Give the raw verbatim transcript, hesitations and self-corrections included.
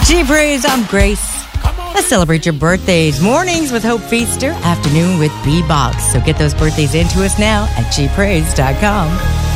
She Praise, I'm Grace. Let's celebrate your birthdays. Mornings with Hope Feaster, afternoon with B-Box. So get those birthdays into us now at She Praise dot com.